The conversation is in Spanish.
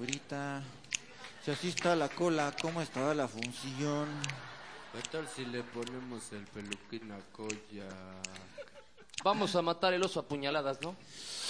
güerita. Si así está la cola, ¿cómo estaba la función? ¿Qué tal si le ponemos el peluquín a Koya? Vamos a matar el oso a puñaladas, ¿no?